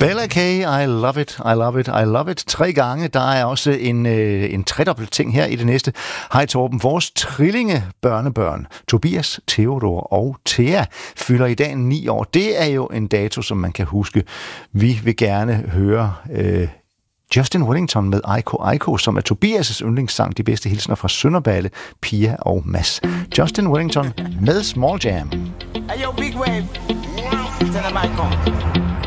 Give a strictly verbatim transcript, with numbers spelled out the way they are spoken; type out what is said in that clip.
Bella K, I love it, I love it, I love it. Tre gange. Der er også en, øh, en tredobbelt ting her i det næste. Hej Torben, vores trillinge børnebørn, Tobias, Theodor og Thea, fylder i dag ni år. Det er jo en dato, som man kan huske. Vi vil gerne høre øh, Justin Wellington med Aiko Aiko, som er Tobias' yndlingssang, De bedste hilsner fra Sønderballe, Pia og Mads. Justin Wellington med Small Jam. Hey, yo, Big Wave. Tell them I come.